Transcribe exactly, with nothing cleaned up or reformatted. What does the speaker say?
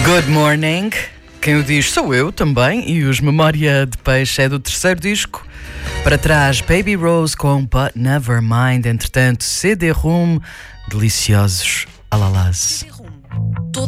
Good morning. Quem o diz sou eu também. E os Memória de Peixe é do terceiro disco. Para trás, Baby Rose com But Never Mind. Entretanto, C D Room, deliciosos alalás.